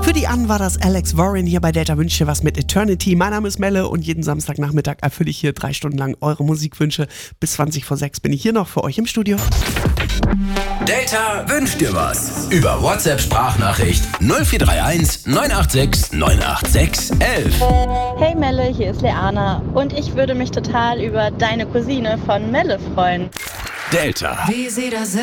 Für die An war das Alex Warren hier bei Delta Wünscht dir was mit Eternity. Mein Name ist Melle und jeden Samstagnachmittag erfülle ich hier 3 Stunden lang eure Musikwünsche. Bis 20 vor 6 bin ich hier noch für euch im Studio. Delta wünscht dir was. Über WhatsApp-Sprachnachricht 0431 986 986 11. Hey Melle, hier ist Leana und ich würde mich total über deine Cousine von Melle freuen. Delta. Wie sie das